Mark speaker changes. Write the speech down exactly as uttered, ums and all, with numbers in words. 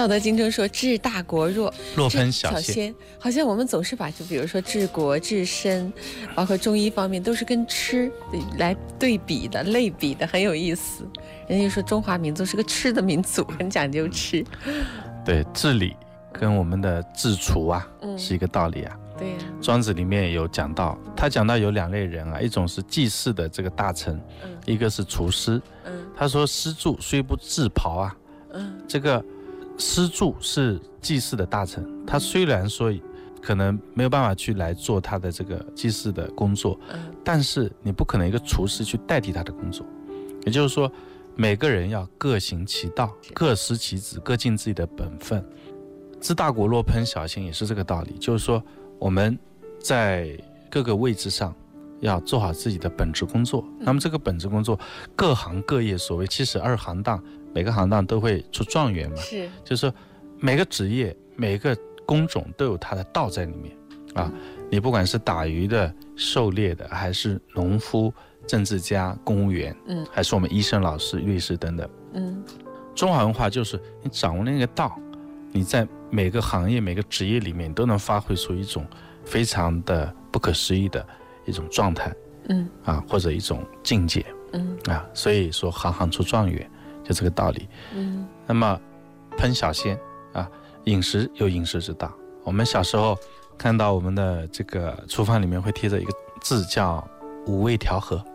Speaker 1: 道德经中说治大国若
Speaker 2: 若烹小鲜，
Speaker 1: 好像我们总是把就比如说治国治身，包括中医方面都是跟吃来对比的类比的，很有意思。人家就说中华民族是个吃的民族，很讲究吃。
Speaker 2: 对，治理跟我们的治除啊、嗯、是一个道理啊。
Speaker 1: 对呀、啊，
Speaker 2: 庄子里面有讲到，他讲到有两类人啊，一种是祭祀的这个大臣、嗯、一个是厨师、嗯、他说施助虽不治庖啊、嗯、这个施助是祭祀的大臣，他虽然说可能没有办法去来做他的这个祭祀的工作、嗯、但是你不可能一个厨师去代替他的工作，也就是说每个人要各行其道，各司其职，各尽自己的本分。治大国若烹小鲜也是这个道理，就是说我们在各个位置上要做好自己的本职工作、嗯、那么这个本职工作各行各业，所谓七十二行当，每个行当都会出状元嘛，是，就是说每个职业每个工种都有它的道在里面啊、嗯，你不管是打鱼的、狩猎的，还是农夫、政治家、公务员，嗯，还是我们医生、老师、律师等等，嗯，中华文化就是你掌握那个道，你在每个行业每个职业里面都能发挥出一种非常的不可思议的一种状态，嗯啊，或者一种境界，嗯啊，所以说行行出状元，就这个道理，嗯。那么烹小鲜啊，饮食有饮食之道。我们小时候看到我们的这个厨房里面会贴着一个字叫五味调和，